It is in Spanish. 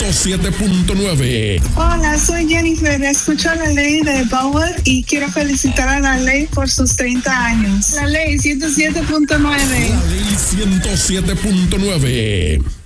107.9. Hola, soy Jennifer. Escucho la ley de Bauer y quiero felicitar a la ley por sus 30 años. La ley 107.9. La ley 107.9.